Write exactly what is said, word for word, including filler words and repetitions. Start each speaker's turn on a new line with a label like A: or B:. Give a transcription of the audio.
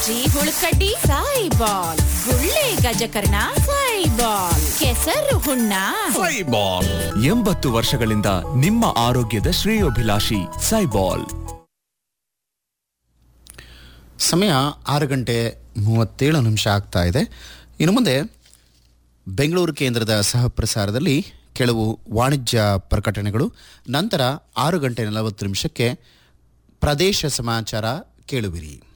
A: ಸಜ್ಜಿ ಹುಳುಕಡ್ಡಿ ಸಾಯಿಬಾಲ್, ಗುಳ್ಳೆ ಗಜಕರ್ಣ ಸಾಯಿಬಾಲ್, ಕೆಸರು ಹುಣ್ಣ
B: ಸೈಬಾಲ್. ಎಂಬತ್ತು ವರ್ಷಗಳಿಂದ ನಿಮ್ಮ ಆರೋಗ್ಯದ ಶ್ರೇಯೋಭಿಲಾಷಿ ಸೈಬಾಲ್.
C: ಸಮಯ ಆರು ಗಂಟೆ ಮೂವತ್ತೇಳು ನಿಮಿಷ ಆಗ್ತಾ ಇದೆ. ಇನ್ನು ಮುಂದೆ ಬೆಂಗಳೂರು ಕೇಂದ್ರದ ಸಹಪ್ರಸಾರದಲ್ಲಿ ಕೆಲವು ವಾಣಿಜ್ಯ ಪ್ರಕಟಣೆಗಳು, ನಂತರ ಆರು ಗಂಟೆ ನಲವತ್ತು ನಿಮಿಷಕ್ಕೆ ಪ್ರದೇಶ ಸಮಾಚಾರ ಕೇಳುವಿರಿ.